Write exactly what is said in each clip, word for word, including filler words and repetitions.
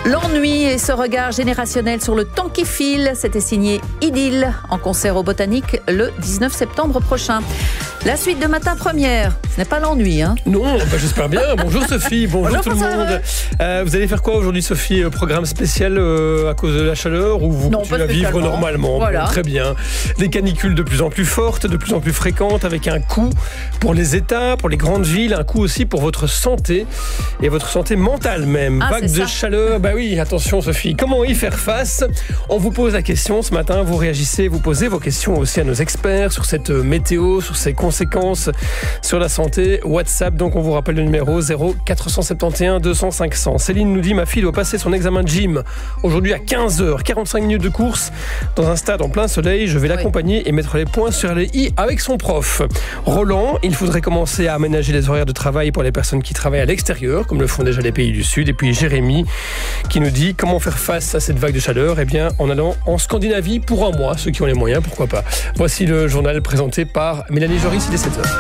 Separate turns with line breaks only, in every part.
L'ennui et ce regard générationnel sur le temps qui file, c'était signé Idylle en concert au Botanique le dix-neuf septembre prochain. La suite de Matin Première, ce n'est pas l'ennui, hein?
Non, bah j'espère bien. Bonjour Sophie, bonjour, bonjour tout le monde. Euh, vous allez faire quoi aujourd'hui Sophie? Programme spécial euh, à cause de la chaleur ou vous
non,
continuez à vivre normalement?
Voilà.
Bon, très bien. Des canicules de plus en plus fortes, de plus en plus fréquentes, avec un coût pour les États, pour les grandes villes, un coût aussi pour votre santé et votre santé mentale même.
Ah,
Vague de
ça.
chaleur, bah oui, attention Sophie, comment y faire face? On vous pose la question ce matin, vous réagissez, vous posez vos questions aussi à nos experts sur cette météo, sur ses conséquences sur la santé. WhatsApp, donc on vous rappelle le numéro zéro quatre cent soixante et onze deux cents cinq cents. Céline nous dit, ma fille doit passer son examen de gym aujourd'hui à quinze heures, quarante-cinq minutes de course dans un stade en plein soleil. Je vais l'accompagner oui. et mettre les points sur les i avec son prof. Roland, il faudrait commencer à aménager les horaires de travail pour les personnes qui travaillent à l'extérieur, comme le font déjà les pays du Sud. Et puis Jérémy qui nous dit comment faire face à cette vague de chaleur. Eh bien, en allant en Scandinavie pour un mois, ceux qui ont les moyens, pourquoi pas. Voici le journal présenté par Mélanie Joris, il est sept heures.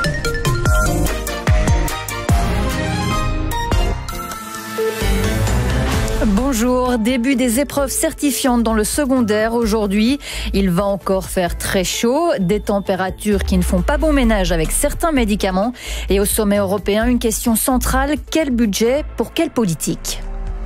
Bonjour, début des épreuves certifiantes dans le secondaire aujourd'hui. Il va encore faire très chaud, des températures qui ne font pas bon ménage avec certains médicaments. Et au sommet européen, une question centrale, quel budget pour quelle politique ?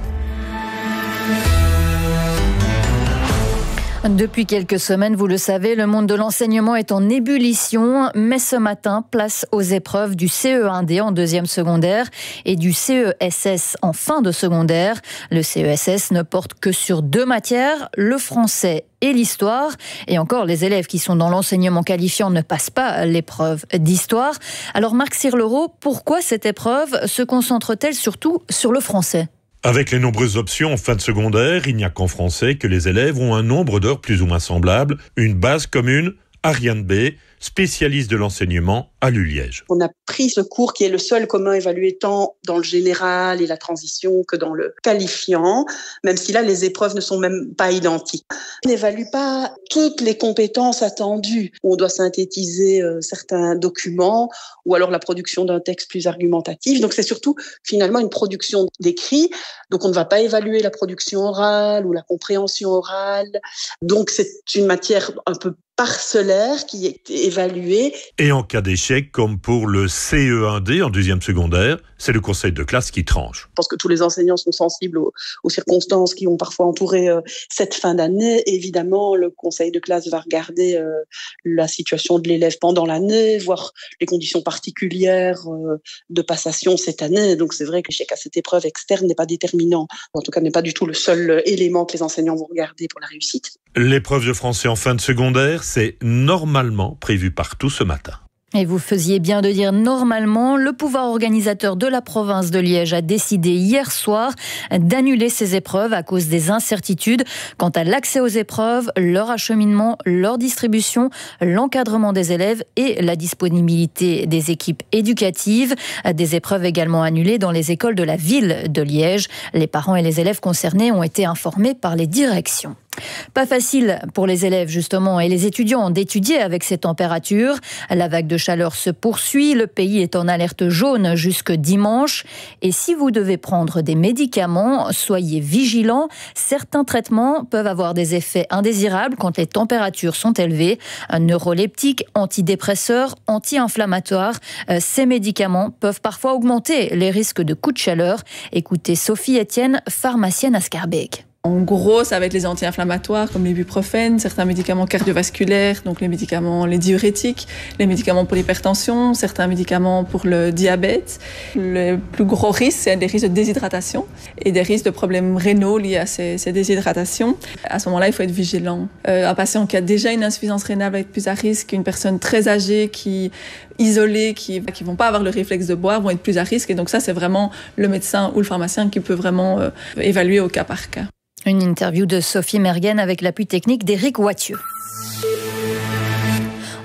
Depuis quelques semaines, vous le savez, le monde de l'enseignement est en ébullition. Mais ce matin, place aux épreuves du C E un D en deuxième secondaire et du C E S S en fin de secondaire. Le C E S S ne porte que sur deux matières, le français et l'histoire. Et encore, les élèves qui sont dans l'enseignement qualifiant ne passent pas l'épreuve d'histoire. Alors Marc Sirlereau, pourquoi cette épreuve se concentre-t-elle surtout sur le français ?
Avec les nombreuses options en fin de secondaire, il n'y a qu'en français que les élèves ont un nombre d'heures plus ou moins semblable. Une base commune, Ariane B, spécialiste de l'enseignement à l'U Liège.
On a pris ce cours qui est le seul commun évalué tant dans le général et la transition que dans le qualifiant, même si là les épreuves ne sont même pas identiques. On n'évalue pas toutes les compétences attendues. On doit synthétiser euh, certains documents ou alors la production d'un texte plus argumentatif. Donc c'est surtout finalement une production d'écrit. Donc on ne va pas évaluer la production orale ou la compréhension orale. Donc c'est une matière un peu parcellaire qui est évaluée.
Et en cas d'échec, comme pour le C E un D en deuxième secondaire, c'est le conseil de classe qui tranche.
Je pense que tous les enseignants sont sensibles aux, aux circonstances qui ont parfois entouré euh, cette fin d'année. Évidemment, le conseil de classe va regarder euh, la situation de l'élève pendant l'année, voir les conditions particulières euh, de passation cette année. Donc c'est vrai que l'échec à cette épreuve externe n'est pas déterminant. En tout cas, n'est pas du tout le seul élément que les enseignants vont regarder pour la réussite.
L'épreuve de français en fin de secondaire, c'est normalement prévu partout ce matin.
Et vous faisiez bien de dire normalement, le pouvoir organisateur de la province de Liège a décidé hier soir d'annuler ces épreuves à cause des incertitudes quant à l'accès aux épreuves, leur acheminement, leur distribution, l'encadrement des élèves et la disponibilité des équipes éducatives. Des épreuves également annulées dans les écoles de la ville de Liège. Les parents et les élèves concernés ont été informés par les directions. Pas facile pour les élèves justement et les étudiants d'étudier avec ces températures. La vague de chaleur se poursuit, le pays est en alerte jaune jusque dimanche. Et si vous devez prendre des médicaments, soyez vigilants. Certains traitements peuvent avoir des effets indésirables quand les températures sont élevées. Neuroleptiques, antidépresseurs, anti-inflammatoires. Ces médicaments peuvent parfois augmenter les risques de coups de chaleur. Écoutez Sophie Etienne, pharmacienne à Schaerbeek.
En gros, ça va être les anti-inflammatoires comme l'ibuprofène, certains médicaments cardiovasculaires, donc les médicaments, les diurétiques, les médicaments pour l'hypertension, certains médicaments pour le diabète. Le plus gros risque, c'est des risques de déshydratation et des risques de problèmes rénaux liés à ces, ces déshydratations. À ce moment-là, il faut être vigilant. Euh, un patient qui a déjà une insuffisance rénale va être plus à risque, une personne très âgée qui isolés, qui qui vont pas avoir le réflexe de boire, vont être plus à risque. Et donc ça, c'est vraiment le médecin ou le pharmacien qui peut vraiment euh, évaluer au cas par cas.
Une interview de Sophie Mergen avec l'appui technique d'Éric Wathieu.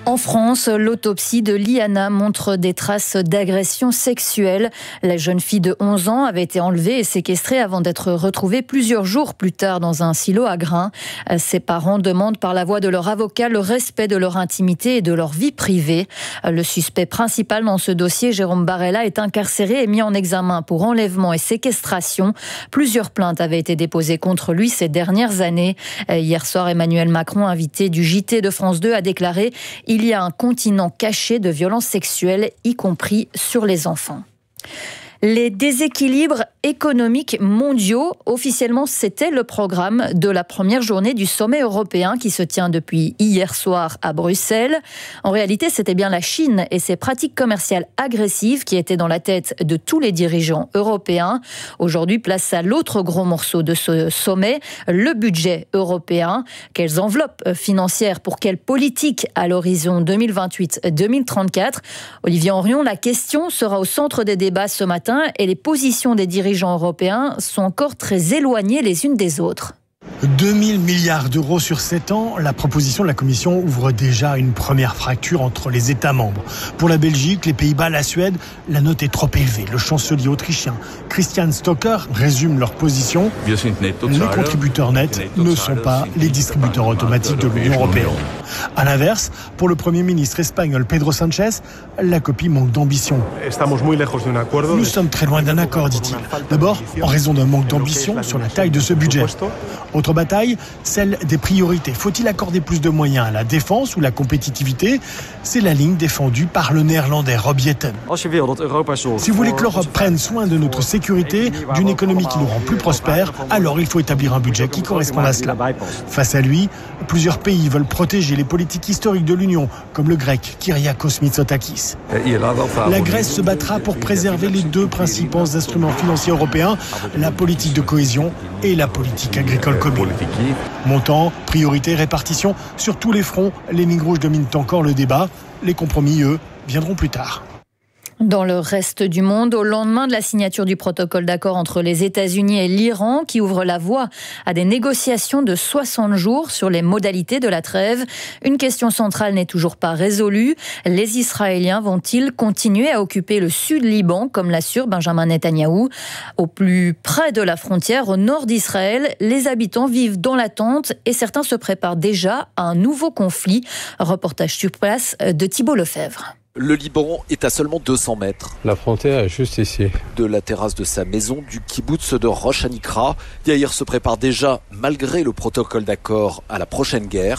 En France, l'autopsie de Liana montre des traces d'agression sexuelle. La jeune fille de onze ans avait été enlevée et séquestrée avant d'être retrouvée plusieurs jours plus tard dans un silo à grains. Ses parents demandent par la voix de leur avocat le respect de leur intimité et de leur vie privée. Le suspect principal dans ce dossier, Jérôme Barella, est incarcéré et mis en examen pour enlèvement et séquestration. Plusieurs plaintes avaient été déposées contre lui ces dernières années. Hier soir, Emmanuel Macron, invité du J T de France deux, a déclaré « Il y a un continent caché de violences sexuelles, y compris sur les enfants ». Les déséquilibres économiques mondiaux, officiellement, c'était le programme de la première journée du sommet européen qui se tient depuis hier soir à Bruxelles. En réalité, c'était bien la Chine et ses pratiques commerciales agressives qui étaient dans la tête de tous les dirigeants européens. Aujourd'hui, place à l'autre gros morceau de ce sommet, le budget européen. Quelles enveloppes financières pour quelle politique à l'horizon deux mille vingt-huit deux mille trente-quatre? Olivier Henrion, la question sera au centre des débats ce matin. Et les positions des dirigeants européens sont encore très éloignées les unes des autres.
deux mille milliards d'euros sur sept ans, la proposition de la Commission ouvre déjà une première fracture entre les États membres. Pour la Belgique, les Pays-Bas, la Suède, la note est trop élevée. Le chancelier autrichien Christian Stocker résume leur position. Les contributeurs nets ne sont pas les distributeurs automatiques de l'Union européenne. À l'inverse, pour le Premier ministre espagnol Pedro Sánchez, la copie manque d'ambition. Nous sommes très loin d'un accord, dit-il. D'abord, en raison d'un manque d'ambition sur la taille de ce budget. Autre bataille, celle des priorités. Faut-il accorder plus de moyens à la défense ou la compétitivité? C'est la ligne défendue par le néerlandais Rob Jetten. Si vous voulez que l'Europe prenne soin de notre sécurité, d'une économie qui nous rend plus prospères, alors il faut établir un budget qui corresponde à cela. Face à lui, plusieurs pays veulent protéger les politiques historiques de l'Union, comme le grec Kyriakos Mitsotakis. La Grèce se battra pour préserver les deux principaux instruments financiers européens, la politique de cohésion et la politique agricole commune. Montant, priorité, répartition, sur tous les fronts, les lignes rouges dominent encore le débat. Les compromis, eux, viendront plus tard.
Dans le reste du monde, au lendemain de la signature du protocole d'accord entre les États-Unis et l'Iran, qui ouvre la voie à des négociations de soixante jours sur les modalités de la trêve, une question centrale n'est toujours pas résolue. Les Israéliens vont-ils continuer à occuper le sud Liban, comme l'assure Benjamin Netanyahou? Au plus près de la frontière, au nord d'Israël, les habitants vivent dans l'attente et certains se préparent déjà à un nouveau conflit. Reportage sur place de Thibault Lefebvre.
Le Liban est à seulement deux cents mètres.
La frontière est juste ici.
De la terrasse de sa maison du kibboutz de Rosh Hanikra, Yair se prépare déjà, malgré le protocole d'accord, à la prochaine guerre.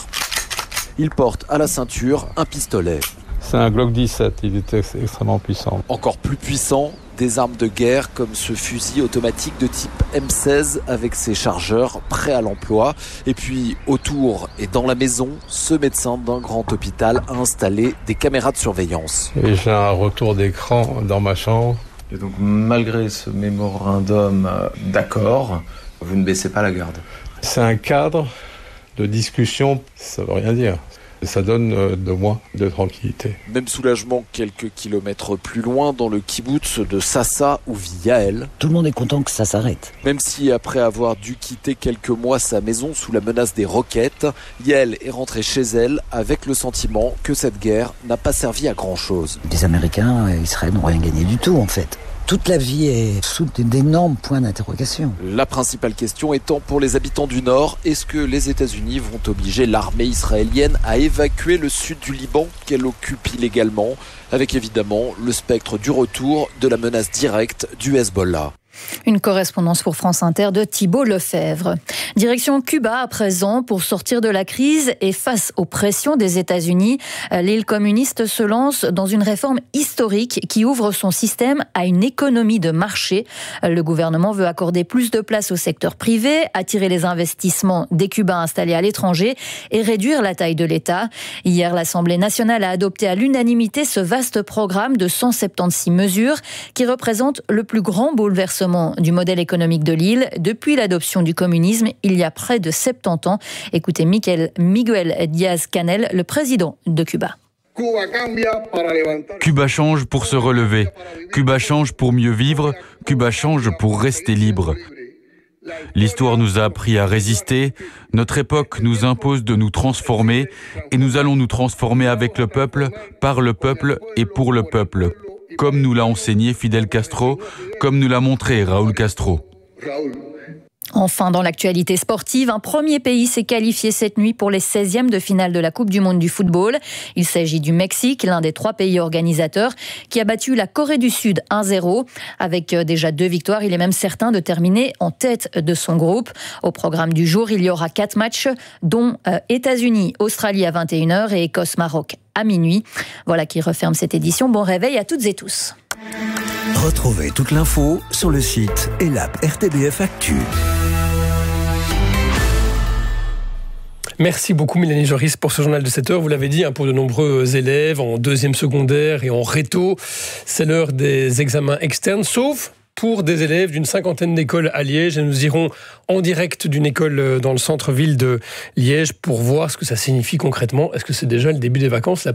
Il porte à la ceinture un pistolet.
C'est un Glock dix-sept, il est extrêmement puissant.
Encore plus puissant, des armes de guerre comme ce fusil automatique de type M seize avec ses chargeurs prêts à l'emploi. Et puis autour et dans la maison, ce médecin d'un grand hôpital a installé des caméras de surveillance.
Et j'ai un retour d'écran dans ma chambre.
Et donc malgré ce mémorandum d'accord, vous ne baissez pas la garde.
C'est un cadre de discussion, ça veut rien dire. Ça donne deux mois de tranquillité.
Même soulagement quelques kilomètres plus loin, dans le kibboutz de Sassa où vit Yael.
Tout le monde est content que ça s'arrête.
Même si après avoir dû quitter quelques mois sa maison sous la menace des roquettes, Yael est rentrée chez elle avec le sentiment que cette guerre n'a pas servi à grand-chose.
Les Américains et Israël n'ont rien gagné du tout en fait. Toute la vie est sous d'énormes points d'interrogation.
La principale question étant pour les habitants du Nord, est-ce que les États-Unis vont obliger l'armée israélienne à évacuer le sud du Liban qu'elle occupe illégalement, avec évidemment le spectre du retour de la menace directe du Hezbollah.
Une correspondance pour France Inter de Thibault Lefebvre. Direction Cuba à présent pour sortir de la crise et face aux pressions des États-Unis, l'île communiste se lance dans une réforme historique qui ouvre son système à une économie de marché. Le gouvernement veut accorder plus de place au secteur privé, attirer les investissements des Cubains installés à l'étranger et réduire la taille de l'État. Hier, l'Assemblée nationale a adopté à l'unanimité ce vaste programme de cent soixante-seize mesures qui représente le plus grand bouleversement du modèle économique de l'île depuis l'adoption du communisme il y a près de soixante-dix ans. Écoutez Miguel, Miguel Díaz-Canel, le président de Cuba.
Cuba change pour se relever. Cuba change pour mieux vivre. Cuba change pour rester libre. L'histoire nous a appris à résister. Notre époque nous impose de nous transformer. Et nous allons nous transformer avec le peuple, par le peuple et pour le peuple. Comme nous l'a enseigné Fidel Castro, comme nous l'a montré Raúl Castro.
Enfin, dans l'actualité sportive, un premier pays s'est qualifié cette nuit pour les seizièmes de finale de la Coupe du Monde du football. Il s'agit du Mexique, l'un des trois pays organisateurs, qui a battu la Corée du Sud un zéro. Avec déjà deux victoires, il est même certain de terminer en tête de son groupe. Au programme du jour, il y aura quatre matchs, dont euh, États-Unis, Australie à vingt et une heures et Écosse-Maroc à minuit. Voilà qui referme cette édition. Bon réveil à toutes et tous.
Retrouvez toute l'info sur le site et l'app R T B F Actu.
Merci beaucoup Mélanie Joris pour ce journal de sept heures. Vous l'avez dit, hein, pour de nombreux élèves en deuxième secondaire et en réto, c'est l'heure des examens externes, sauf pour des élèves d'une cinquantaine d'écoles à Liège. Et nous irons en direct d'une école dans le centre-ville de Liège pour voir ce que ça signifie concrètement. Est-ce que c'est déjà le début des vacances là-bas ?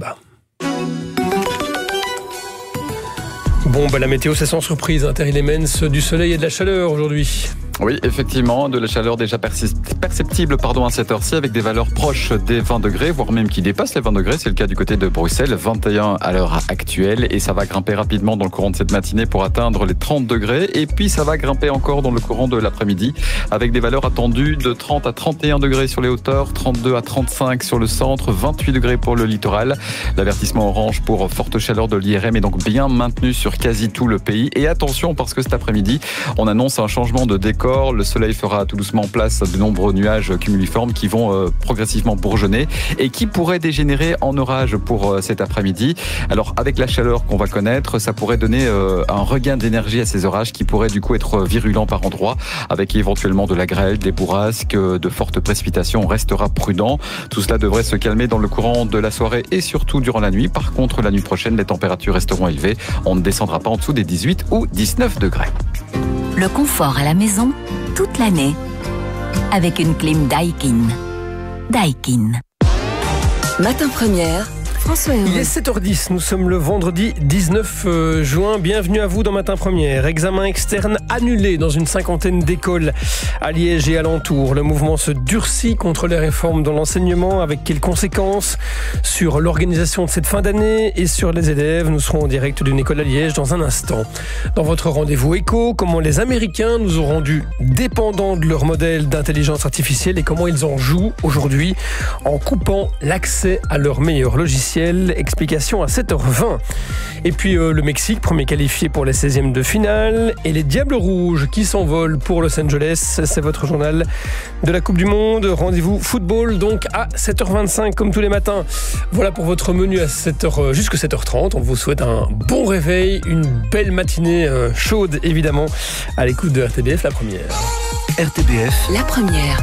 Bon, bah, la météo, c'est sans surprise. Hein. Terry Lemens, du soleil et de la chaleur aujourd'hui.
Oui, effectivement, de la chaleur déjà perceptible pardon, à cette heure-ci, avec des valeurs proches des vingt degrés, voire même qui dépassent les vingt degrés. C'est le cas du côté de Bruxelles, vingt et un à l'heure actuelle. Et ça va grimper rapidement dans le courant de cette matinée pour atteindre les trente degrés. Et puis ça va grimper encore dans le courant de l'après-midi, avec des valeurs attendues de trente à trente et un degrés sur les hauteurs, trente-deux à trente-cinq sur le centre, vingt-huit degrés pour le littoral. L'avertissement orange pour forte chaleur de l'I R M est donc bien maintenu sur quasi tout le pays. Et attention, parce que cet après-midi, on annonce un changement de décor. Le soleil fera tout doucement place à de nombreux nuages cumuliformes qui vont euh, progressivement bourgeonner et qui pourraient dégénérer en orage pour euh, cet après-midi. Alors avec la chaleur qu'on va connaître, ça pourrait donner euh, un regain d'énergie à ces orages qui pourraient du coup être virulents par endroits, avec éventuellement de la grêle, des bourrasques, de fortes précipitations. On restera prudent. Tout cela devrait se calmer dans le courant de la soirée et surtout durant la nuit. Par contre, la nuit prochaine, les températures resteront élevées. On ne descendra pas en dessous des dix-huit ou dix-neuf degrés.
Le confort à la maison, toute l'année, avec une clim Daikin. Daikin.
Matin Première, François Héroux.
Il est sept heures dix, nous sommes le vendredi dix-neuf juin. Bienvenue à vous dans Matin Première. Examen externe annulé dans une cinquantaine d'écoles à Liège et alentour. Le mouvement se durcit contre les réformes dans l'enseignement. Avec quelles conséquences sur l'organisation de cette fin d'année et sur les élèves? Nous serons en direct d'une école à Liège dans un instant. Dans votre rendez-vous éco, comment les Américains nous ont rendus dépendants de leur modèle d'intelligence artificielle et comment ils en jouent aujourd'hui en coupant l'accès à leur meilleur logiciel. Explication à sept heures vingt. Et puis euh, le Mexique, premier qualifié pour les seizièmes de finale. Et les Diables Rouges qui s'envolent pour Los Angeles. C'est votre journal de la Coupe du Monde. Rendez-vous football donc à sept heures vingt-cinq comme tous les matins. Voilà pour votre menu à sept heures, jusqu'à sept heures trente. On vous souhaite un bon réveil, une belle matinée euh, chaude évidemment à l'écoute de R T B F, la première.
R T B F,
la première.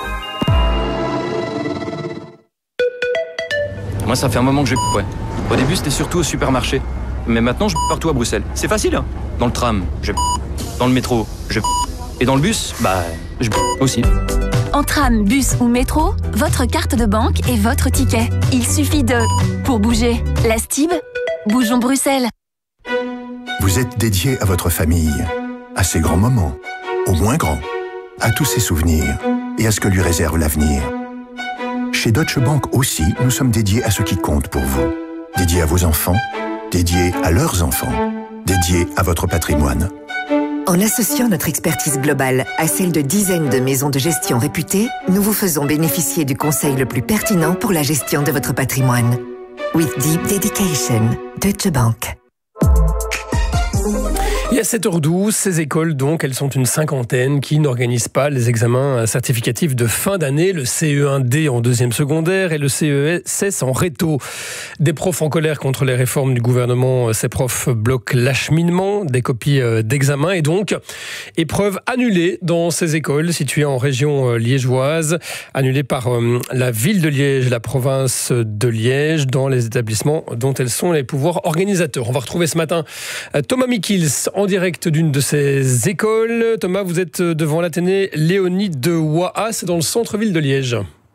Moi, ça fait un moment que je ouais. Au début, c'était surtout au supermarché. Mais maintenant, je partout à Bruxelles. C'est facile, hein. Dans le tram, je dans le métro, je et dans le bus, bah, je aussi.
En tram, bus ou métro, votre carte de banque est votre ticket. Il suffit de... Pour bouger, la Stib, bougeons Bruxelles.
Vous êtes dédié à votre famille, à ses grands moments, aux moins grands, à tous ses souvenirs et à ce que lui réserve l'avenir. Chez Deutsche Bank aussi, nous sommes dédiés à ce qui compte pour vous. Dédiés à vos enfants, dédiés à leurs enfants, dédiés à votre patrimoine.
En associant notre expertise globale à celle de dizaines de maisons de gestion réputées, nous vous faisons bénéficier du conseil le plus pertinent pour la gestion de votre patrimoine. With deep dedication, Deutsche Bank.
Il y a sept heures douze, ces écoles, donc, elles sont une cinquantaine qui n'organisent pas les examens certificatifs de fin d'année, le C E un D en deuxième secondaire et le C E S en réto. Des profs en colère contre les réformes du gouvernement, ces profs bloquent l'acheminement des copies d'examen et donc épreuves annulées dans ces écoles situées en région liégeoise, annulées par la ville de Liège et la province de Liège dans les établissements dont elles sont les pouvoirs organisateurs. On va retrouver ce matin Thomas Mikils en direct d'une de ces écoles. Thomas, vous êtes devant l'Athénée Léonide de Waha, c'est dans le centre-ville de Liège.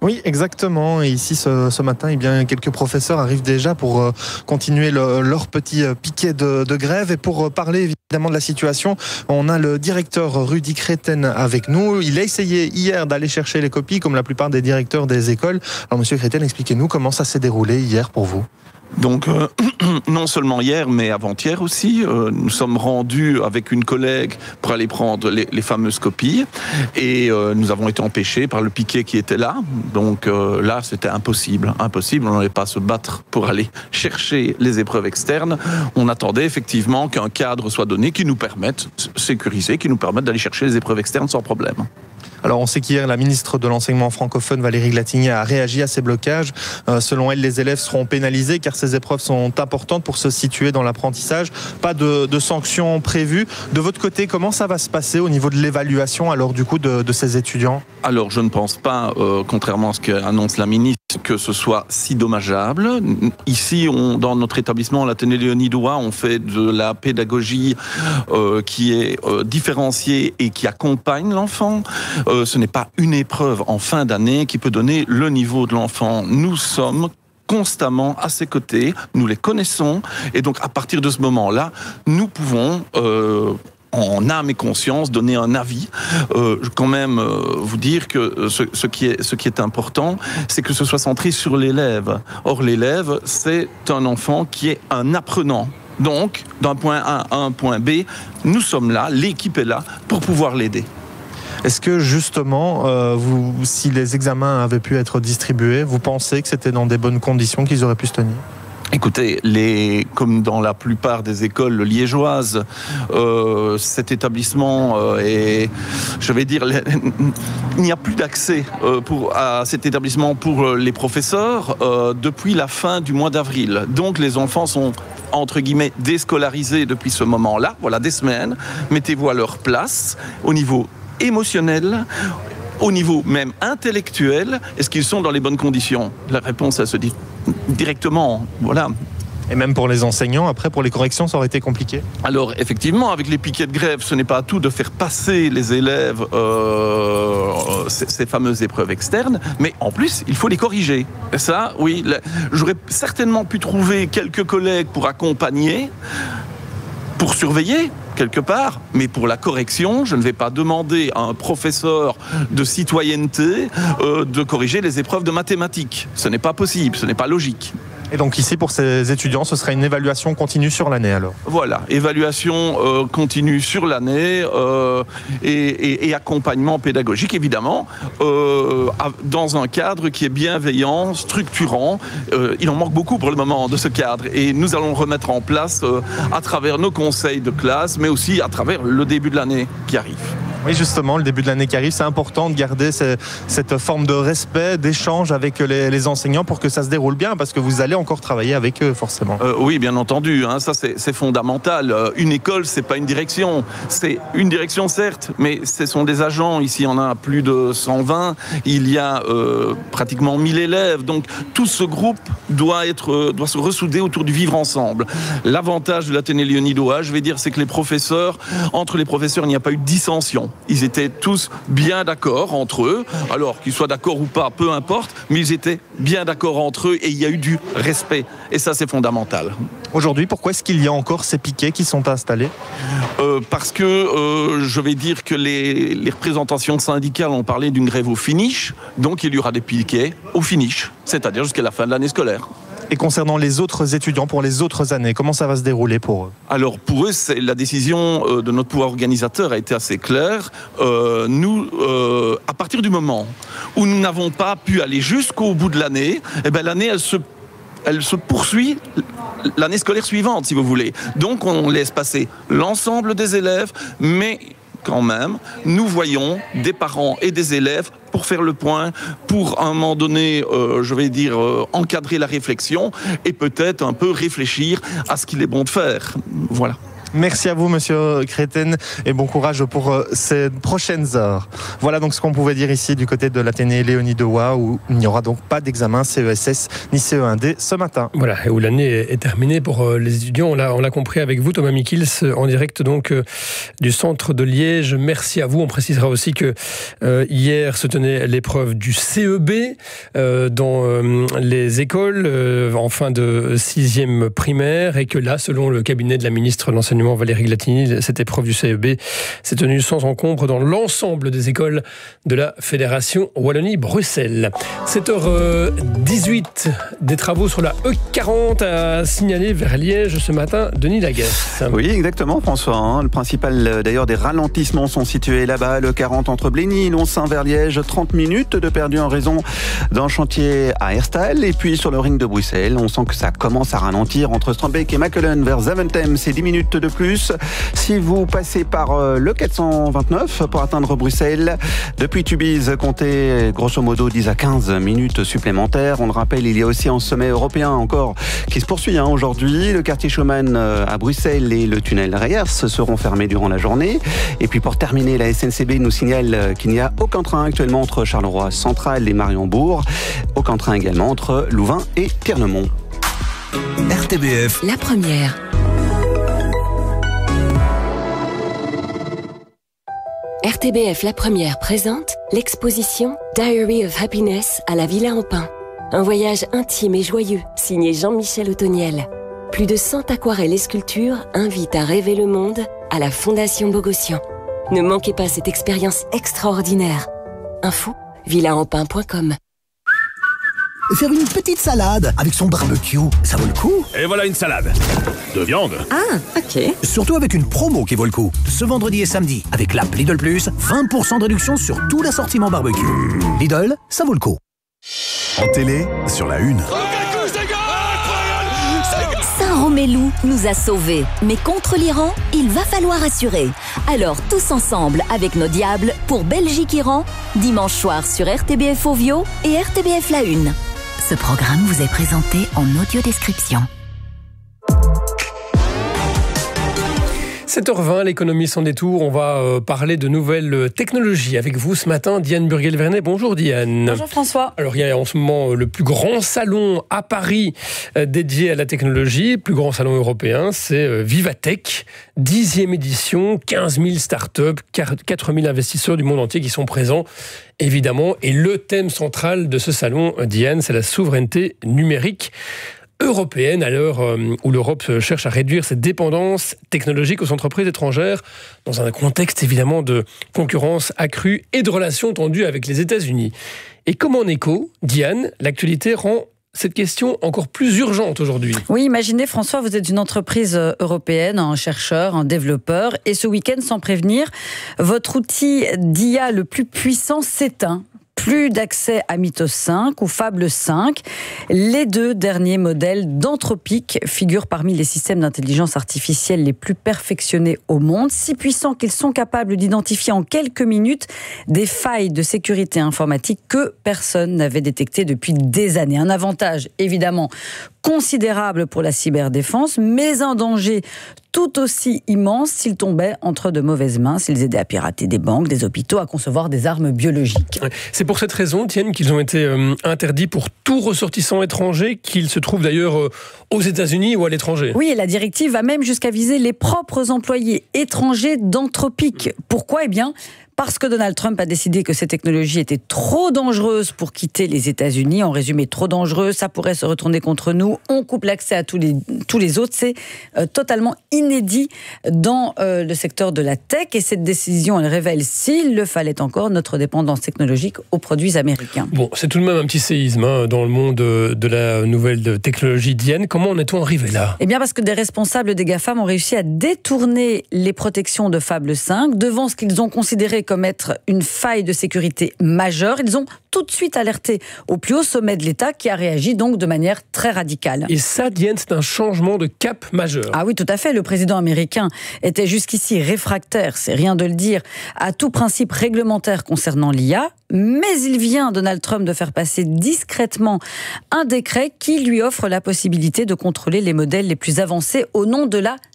Oui, exactement. Et ici, ce, ce matin, eh bien, quelques professeurs arrivent déjà pour euh, continuer le, leur petit euh, piquet de, de grève. Et pour euh, parler évidemment de la situation, on a le directeur Rudy Créten avec nous. Il a essayé hier d'aller chercher les copies, comme la plupart des directeurs des écoles. Alors, monsieur Créten, expliquez-nous comment ça s'est déroulé hier pour vous.
Donc, euh, non seulement hier, mais avant-hier aussi, euh, nous sommes rendus avec une collègue pour aller prendre les, les fameuses copies et euh, nous avons été empêchés par le piquet qui était là. Donc euh, là, c'était impossible, impossible. On n'allait pas se battre pour aller chercher les épreuves externes. On attendait effectivement qu'un cadre soit donné qui nous permette, sécurisé, qui nous permette d'aller chercher les épreuves externes sans problème.
Alors on sait qu'hier, la ministre de l'Enseignement francophone, Valérie Glatigné, a réagi à ces blocages. Euh, selon elle, les élèves seront pénalisés car ces épreuves sont importantes pour se situer dans l'apprentissage. Pas de, de sanctions prévues. De votre côté, comment ça va se passer au niveau de l'évaluation alors du coup de, de ces étudiants ?
Alors je ne pense pas, euh, contrairement à ce qu'annonce la ministre, que ce soit si dommageable. Ici, on, dans notre établissement, l'Athénée Léonidois, on fait de la pédagogie euh, qui est euh, différenciée et qui accompagne l'enfant. Euh, ce n'est pas une épreuve en fin d'année qui peut donner le niveau de l'enfant. Nous sommes constamment à ses côtés, nous les connaissons, et donc à partir de ce moment-là, nous pouvons... Euh, en âme et conscience, donner un avis. Euh, quand même, euh, vous dire que ce, ce, qui est, ce qui est important, c'est que ce soit centré sur l'élève. Or, l'élève, c'est un enfant qui est un apprenant. Donc, d'un point A à un point B, nous sommes là, l'équipe est là, pour pouvoir l'aider.
Est-ce que justement, euh, vous, si les examens avaient pu être distribués, vous pensez que c'était dans des bonnes conditions qu'ils auraient pu se tenir ?
Écoutez, les, comme dans la plupart des écoles liégeoises, euh, cet établissement euh, est, je vais dire, les, il n'y a plus d'accès euh, pour, à cet établissement pour les professeurs euh, depuis la fin du mois d'avril. Donc les enfants sont entre guillemets déscolarisés depuis ce moment-là, voilà des semaines. Mettez-vous à leur place au niveau émotionnel, au niveau même intellectuel. Est-ce qu'ils sont dans les bonnes conditions ? La réponse, elle se dit directement, voilà.
Et même pour les enseignants, après, pour les corrections, ça aurait été compliqué ?
Alors, effectivement, avec les piquets de grève, ce n'est pas à tout de faire passer les élèves euh, ces, ces fameuses épreuves externes, mais en plus, il faut les corriger. Et ça, oui, là, j'aurais certainement pu trouver quelques collègues pour accompagner, pour surveiller, quelque part, mais pour la correction, je ne vais pas demander à un professeur de citoyenneté euh, de corriger les épreuves de mathématiques. Ce n'est pas possible, ce n'est pas logique.
Et donc ici, pour ces étudiants, ce sera une évaluation continue sur l'année alors ?
Voilà, évaluation euh, continue sur l'année euh, et, et, et accompagnement pédagogique, évidemment, euh, dans un cadre qui est bienveillant, structurant. Euh, il en manque beaucoup pour le moment de ce cadre et nous allons le remettre en place euh, à travers nos conseils de classe, mais aussi à travers le début de l'année qui arrive.
Oui, justement, le début de l'année qui arrive, c'est important de garder ces, cette forme de respect, d'échange avec les, les enseignants pour que ça se déroule bien, parce que vous allez encore travailler avec eux, forcément.
Euh, oui, bien entendu, hein, ça c'est, c'est fondamental. Euh, une école, c'est pas une direction. C'est une direction, certes, mais ce sont des agents. Ici, on a plus de cent vingt. Il y a euh, pratiquement mille élèves. Donc, tout ce groupe doit, être, euh, doit se ressouder autour du vivre ensemble. L'avantage de l'Athénée Léonidois, je vais dire, c'est que les professeurs, entre les professeurs, il n'y a pas eu de dissension. Ils étaient tous bien d'accord entre eux. Alors, qu'ils soient d'accord ou pas, peu importe, mais ils étaient bien d'accord entre eux et il y a eu du respect. Et ça, c'est fondamental.
Aujourd'hui, pourquoi est-ce qu'il y a encore ces piquets qui sont installés ?
euh, Parce que euh, je vais dire que les, les représentations syndicales ont parlé d'une grève au finish. Donc, il y aura des piquets au finish, c'est-à-dire jusqu'à la fin de l'année scolaire.
Et concernant les autres étudiants pour les autres années, comment ça va se dérouler pour eux ?
Alors pour eux, c'est, la décision euh, de notre pouvoir organisateur a été assez claire. Euh, nous, euh, à partir du moment où nous n'avons pas pu aller jusqu'au bout de l'année, eh ben, l'année, elle se, elle se poursuit l'année scolaire suivante, si vous voulez. Donc on laisse passer l'ensemble des élèves, mais quand même, nous voyons des parents et des élèves pour faire le point, pour à un moment donné, euh, je vais dire, euh, encadrer la réflexion et peut-être un peu réfléchir à ce qu'il est bon de faire. Voilà.
Merci à vous, monsieur Créten, et bon courage pour euh, ces prochaines heures. Voilà donc ce qu'on pouvait dire ici du côté de l'Athénée Léonie Dewa, où il n'y aura donc pas d'examen C E S S ni C E un D ce matin.
Voilà, et où l'année est terminée pour euh, les étudiants. On l'a, on l'a compris avec vous, Thomas Mikils, en direct donc euh, du centre de Liège. Merci à vous. On précisera aussi que euh, hier se tenait l'épreuve du C E B euh, dans euh, les écoles euh, en fin de sixième primaire, et que là, selon le cabinet de la ministre de l'Enseignement Valérie Glatini, cette épreuve du C E B s'est tenue sans encombre dans l'ensemble des écoles de la Fédération Wallonie-Bruxelles. sept heures dix-huit, des travaux sur la E quarante à signaler vers Liège ce matin. Denis Laguesse.
Oui, exactement, François. Hein. Le principal, d'ailleurs, des ralentissements sont situés là-bas. Le quarante entre Blény, Lonsin vers Liège, trente minutes de perdu en raison d'un chantier à Herstal. Et puis sur le ring de Bruxelles, on sent que ça commence à ralentir entre Strombeek et Mechelen vers Zaventem. C'est dix minutes de plus. Si vous passez par le quatre cent vingt-neuf pour atteindre Bruxelles, depuis Tubize, comptez grosso modo dix à quinze minutes supplémentaires. On le rappelle, il y a aussi un sommet européen encore qui se poursuit hein, aujourd'hui. Le quartier Schumann à Bruxelles et le tunnel Reyers seront fermés durant la journée. Et puis pour terminer, la S N C B nous signale qu'il n'y a aucun train actuellement entre Charleroi Central et Mariembourg. Aucun train également entre Louvain et Pierremont.
R T B F.
La première. R T B F La Première présente l'exposition Diary of Happiness à la Villa en Pin. Un voyage intime et joyeux, signé Jean-Michel Ottoniel. Plus de cent aquarelles et sculptures invitent à rêver le monde à la Fondation Bogossian. Ne manquez pas cette expérience extraordinaire. Info villa en pin point com.
Faire une petite salade avec son barbecue, ça vaut le coup.
Et voilà une salade de viande.
Ah, ok.
Surtout avec une promo qui vaut le coup. Ce vendredi et samedi, avec l'app Lidl Plus, vingt pour cent de réduction sur tout l'assortiment barbecue. Mmh. Lidl, ça vaut le coup.
En télé, sur la une.
Saint-Roméloup nous a sauvés, mais contre l'Iran, il va falloir assurer. Alors tous ensemble avec nos diables pour Belgique-Iran, dimanche soir sur R T B F Ovio et R T B F La Une. Ce programme vous est présenté en audio-description.
sept heures vingt, l'économie sans détour. On va euh, parler de nouvelles technologies avec vous ce matin. Diane Burguel-Vernet. Bonjour Diane.
Bonjour François.
Alors il y a en ce moment euh, le plus grand salon à Paris euh, dédié à la technologie, plus grand salon européen, c'est euh, Vivatech, dixième édition, quinze mille startups, quatre mille investisseurs du monde entier qui sont présents, évidemment. Et le thème central de ce salon, Diane, c'est la souveraineté numérique européenne, à l'heure où l'Europe cherche à réduire ses dépendances technologiques aux entreprises étrangères, dans un contexte évidemment de concurrence accrue et de relations tendues avec les États-Unis. Et comme en écho, Diane, l'actualité rend cette question encore plus urgente aujourd'hui.
Oui, imaginez François, vous êtes une entreprise européenne, un chercheur, un développeur, et ce week-end, sans prévenir, votre outil d'I A le plus puissant s'éteint. Plus d'accès à Mythos cinq ou Fable cinq. Les deux derniers modèles d'Anthropic figurent parmi les systèmes d'intelligence artificielle les plus perfectionnés au monde, si puissants qu'ils sont capables d'identifier en quelques minutes des failles de sécurité informatique que personne n'avait détectées depuis des années. Un avantage, évidemment, considérable pour la cyberdéfense, mais un danger tout aussi immense s'ils tombaient entre de mauvaises mains, s'ils aidaient à pirater des banques, des hôpitaux, à concevoir des armes biologiques.
C'est pour cette raison, Tienne, qu'ils ont été euh, interdits pour tout ressortissant étranger, qu'ils se trouvent d'ailleurs euh, aux États-Unis ou à l'étranger.
Oui, et la directive va même jusqu'à viser les propres employés étrangers d'Anthropic. Pourquoi ? Eh bien, parce que Donald Trump a décidé que ces technologies étaient trop dangereuses pour quitter les États-Unis. En résumé, trop dangereuses, ça pourrait se retourner contre nous. On coupe l'accès à tous les, tous les autres. C'est euh, totalement inédit dans euh, le secteur de la tech. Et cette décision, elle révèle, s'il le fallait encore, notre dépendance technologique aux produits américains.
Bon, c'est tout de même un petit séisme hein, dans le monde de, de la nouvelle technologie. Diane, comment en est-on arrivé là ?
Eh bien, parce que des responsables des GAFAM ont réussi à détourner les protections de Fable cinq devant ce qu'ils ont considéré comme être une faille de sécurité majeure. Ils ont tout de suite alerté au plus haut sommet de l'État qui a réagi donc de manière très radicale.
Et ça, Diane, c'est un changement de cap majeur.
Ah oui, tout à fait. Le président américain était jusqu'ici réfractaire, c'est rien de le dire, à tout principe réglementaire concernant l'I A. Mais il vient, Donald Trump, de faire passer discrètement un décret qui lui offre la possibilité de contrôler les modèles les plus avancés au nom de la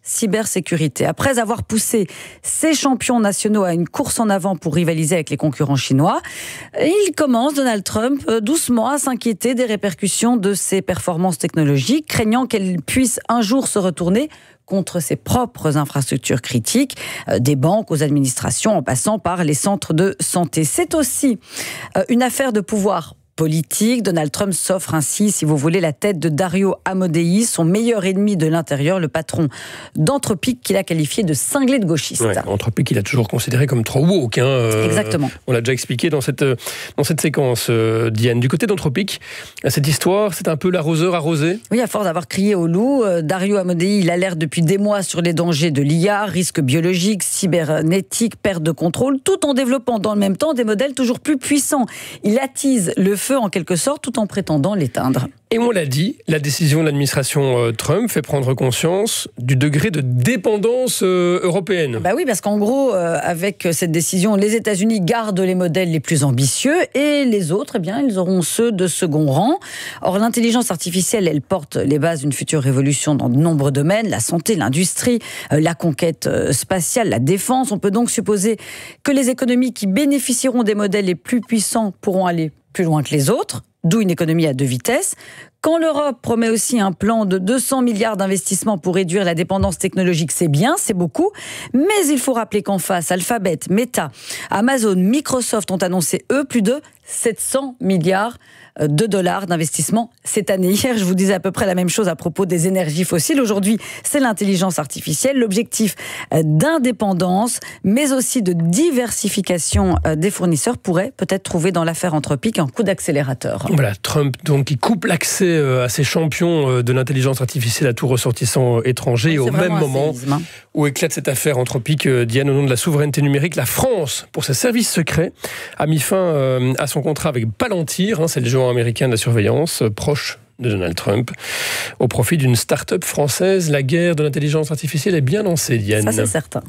cybersécurité. Après avoir poussé ses champions nationaux à une course en avant pour rivaliser avec les concurrents chinois, il commence, Donald Trump, doucement à s'inquiéter des répercussions de ses performances technologiques, craignant qu'elles puissent un jour se retourner contre ses propres infrastructures critiques, euh, des banques aux administrations en passant par les centres de santé. C'est aussi euh, une affaire de pouvoir politique. Donald Trump s'offre ainsi, si vous voulez, la tête de Dario Amodei, son meilleur ennemi de l'intérieur, le patron d'Anthropic, qu'il a qualifié de cinglé de gauchiste.
Ouais, Anthropic, il a toujours considéré comme trop woke. Hein, euh,
Exactement.
On l'a déjà expliqué dans cette, dans cette séquence, euh, Diane. Du côté d'Anthropic, cette histoire, c'est un peu l'arroseur arrosé.
Oui, à force d'avoir crié au loup, euh, Dario Amodei, il alerte depuis des mois sur les dangers de l'I A, risques biologiques, cybernétiques, perte de contrôle, tout en développant dans le même temps des modèles toujours plus puissants. Il attise le feu en quelque sorte, tout en prétendant l'éteindre.
Et on l'a dit, la décision de l'administration Trump fait prendre conscience du degré de dépendance euh, européenne.
Bah oui, parce qu'en gros, euh, avec cette décision, les États-Unis gardent les modèles les plus ambitieux et les autres, eh bien, ils auront ceux de second rang. Or, l'intelligence artificielle, elle porte les bases d'une future révolution dans de nombreux domaines, la santé, l'industrie, euh, la conquête euh, spatiale, la défense. On peut donc supposer que les économies qui bénéficieront des modèles les plus puissants pourront aller plus loin que les autres, d'où une économie à deux vitesses. Quand l'Europe promet aussi un plan de deux cents milliards d'investissements pour réduire la dépendance technologique, c'est bien, c'est beaucoup, mais il faut rappeler qu'en face, Alphabet, Meta, Amazon, Microsoft ont annoncé, eux, plus de sept cents milliards de dollars d'investissement cette année. Hier, je vous disais à peu près la même chose à propos des énergies fossiles. Aujourd'hui, c'est l'intelligence artificielle. L'objectif d'indépendance, mais aussi de diversification des fournisseurs pourrait peut-être trouver dans l'affaire Anthropic un coup d'accélérateur.
Voilà, Trump, donc, qui coupe l'accès à ses champions de l'intelligence artificielle à tout ressortissant étranger. Oui, et au même moment séisme. Où éclate cette affaire Anthropic, Diane, au nom de la souveraineté numérique, la France, pour ses services secrets, a mis fin à son contrat avec Palantir, hein, c'est le géant américain de la surveillance, proche de Donald Trump, au profit d'une start-up française. La guerre de l'intelligence artificielle est bien lancée, Diane.
Ça, c'est certain.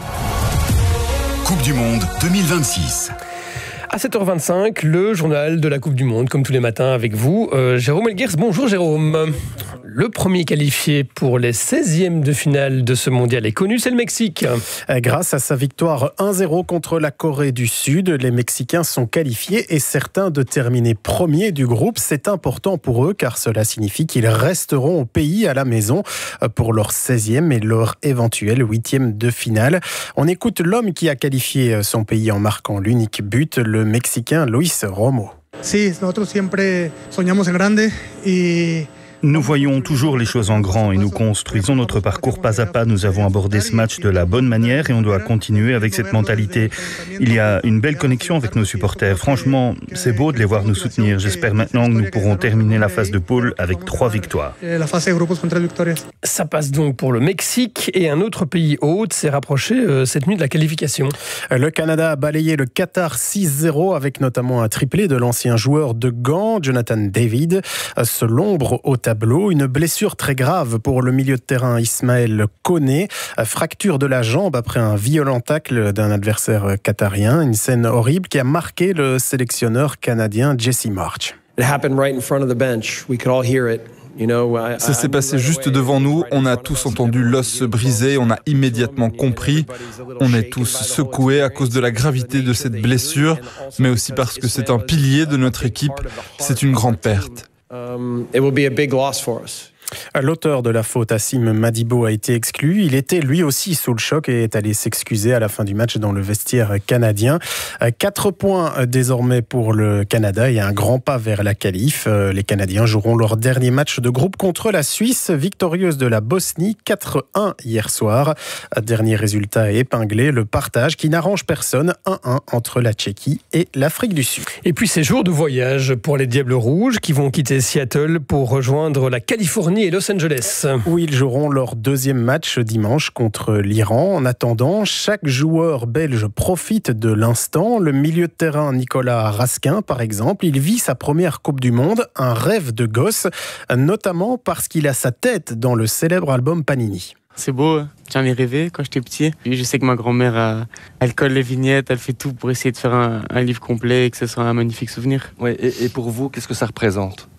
Coupe du Monde deux mille vingt-six.
À sept heures vingt-cinq, le journal de la Coupe du Monde, comme tous les matins avec vous. Euh, Jérôme Elguers, bonjour Jérôme. Le premier qualifié pour les seizièmes de finale de ce mondial est connu, c'est le Mexique.
Grâce à sa victoire un zéro contre la Corée du Sud, les Mexicains sont qualifiés et certains de terminer premiers du groupe. C'est important pour eux car cela signifie qu'ils resteront au pays à la maison pour leur seizième et leur éventuel huitième de finale. On écoute l'homme qui a qualifié son pays en marquant l'unique but, le Mexicain Luis Romo.
Sí, nosotros siempre soñamos en grande y
Nous voyons toujours les choses en grand et nous construisons notre parcours pas à pas. Nous avons abordé ce match de la bonne manière et on doit continuer avec cette mentalité. Il y a une belle connexion avec nos supporters. Franchement, c'est beau de les voir nous soutenir. J'espère maintenant que nous pourrons terminer la phase de poule avec trois victoires.
Ça passe donc pour le Mexique et un autre pays hôte s'est rapproché euh, cette nuit de la qualification.
Le Canada a balayé le Qatar six zéro avec notamment un triplé de l'ancien joueur de Gand, Jonathan David. Ce l'ombre au tableau, une blessure très grave pour le milieu de terrain Ismaël Koné, fracture de la jambe après un violent tacle d'un adversaire qatarien, une scène horrible qui a marqué le sélectionneur canadien Jesse March.
Ça s'est passé juste devant nous, on a tous entendu l'os se briser, on a immédiatement compris, on est tous secoués à cause de la gravité de cette blessure, mais aussi parce que c'est un pilier de notre équipe, c'est une grande perte.
Um, it will be a big loss for us. L'auteur de la faute, Hassim Madibo, a été exclu. Il était lui aussi sous le choc et est allé s'excuser à la fin du match dans le vestiaire canadien. Quatre points désormais pour le Canada et un grand pas vers la qualif. Les Canadiens joueront leur dernier match de groupe contre la Suisse, victorieuse de la Bosnie, quatre un hier soir. Dernier résultat épinglé, le partage qui n'arrange personne, un un entre la Tchéquie et l'Afrique du Sud.
Et puis c'est jour de voyage pour les Diables Rouges qui vont quitter Seattle pour rejoindre la Californie et Los Angeles.
Où ils joueront leur deuxième match dimanche contre l'Iran. En attendant, chaque joueur belge profite de l'instant. Le milieu de terrain Nicolas Raskin, par exemple, il vit sa première Coupe du Monde, un rêve de gosse, notamment parce qu'il a sa tête dans le célèbre album Panini.
C'est beau, j'en ai rêvé quand j'étais petit. Je sais que ma grand-mère, a, elle colle les vignettes, elle fait tout pour essayer de faire un, un livre complet et que ce soit un magnifique souvenir.
Ouais, et, et pour vous, qu'est-ce que ça représente ?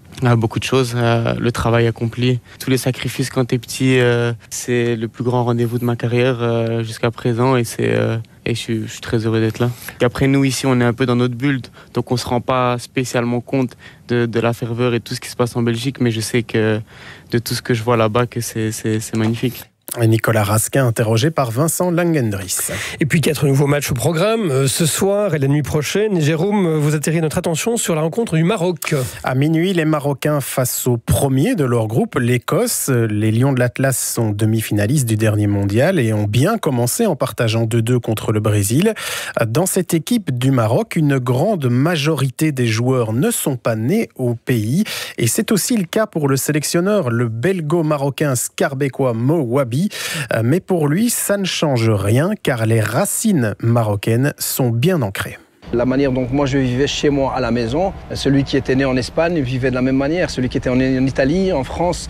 Ah, beaucoup de choses, euh, le travail accompli, tous les sacrifices quand t'es petit, euh, c'est le plus grand rendez-vous de ma carrière euh, jusqu'à présent et c'est euh, et je suis, je suis très heureux d'être là. Et après nous ici on est un peu dans notre bulle, donc on se rend pas spécialement compte de, de la ferveur et tout ce qui se passe en Belgique, mais je sais que de tout ce que je vois là-bas que c'est, c'est, c'est magnifique.
Nicolas Rasquin, interrogé par Vincent Langendries.
Et puis quatre nouveaux matchs au programme. Ce soir et la nuit prochaine, Jérôme, vous attirez notre attention sur la rencontre du Maroc.
À minuit, les Marocains face au premier de leur groupe, l'Écosse. Les Lions de l'Atlas sont demi-finalistes du dernier mondial et ont bien commencé en partageant deux deux contre le Brésil. Dans cette équipe du Maroc, une grande majorité des joueurs ne sont pas nés au pays. Et c'est aussi le cas pour le sélectionneur, le belgo-marocain scarbécois Mo Wabi. Mais pour lui, ça ne change rien car les racines marocaines sont bien ancrées.
La manière dont moi je vivais chez moi à la maison, celui qui était né en Espagne vivait de la même manière, celui qui était en Italie, en France,